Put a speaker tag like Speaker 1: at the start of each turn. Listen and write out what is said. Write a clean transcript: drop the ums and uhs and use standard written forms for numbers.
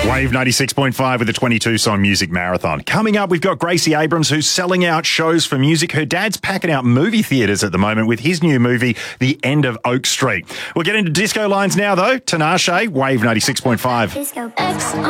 Speaker 1: Wave 96.5 with the 22-song music marathon. Coming up, we've got Gracie Abrams, who's selling out shows for music. Her dad's packing out movie theatres at the moment with his new movie, The End of Oak Street. We'll get into disco lines now, though. Tinashe, Wave 96.5.
Speaker 2: Disco.